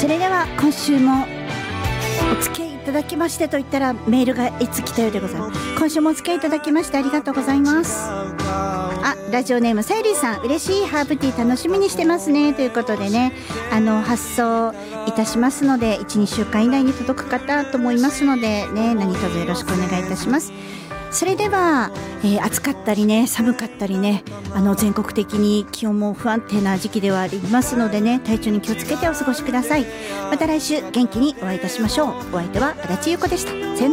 それでは今週もお付き合いいただきましてと言ったらメールがいつ来たようでございます。今週もお付き合いいただきましてありがとうございます。ラジオネームさゆりさん、嬉しいハーブティー楽しみにしてますねということでね、発送いたしますので 1,2 週間以内に届く方と思いますのでね、何卒よろしくお願いいたします。それでは、暑かったりね寒かったりね、全国的に気温も不安定な時期ではありますのでね、体調に気をつけてお過ごしください。また来週元気にお会いいたしましょう。お相手は足立優子でした。さよなら。